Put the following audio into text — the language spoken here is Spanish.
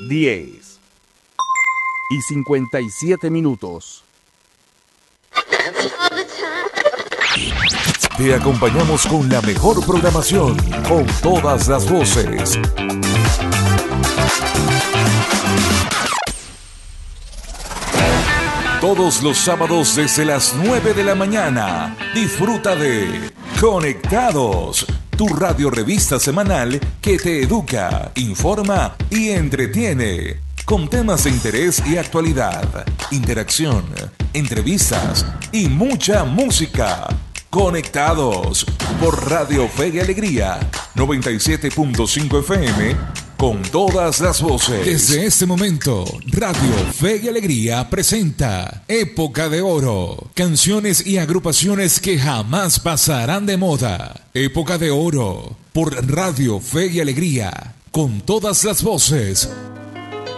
10:57. Te acompañamos con la mejor programación, con todas las voces. Todos los sábados desde las 9 de la mañana, disfruta de Conectados, tu radio revista semanal que te educa, informa y entretiene, con temas de interés y actualidad, interacción, entrevistas y mucha música. Conectados por Radio Fe y Alegría 97.5 FM, con todas las voces. Desde este momento, Radio Fe y Alegría presenta Época de Oro. Canciones y agrupaciones que jamás pasarán de moda. Época de Oro por Radio Fe y Alegría, con todas las voces.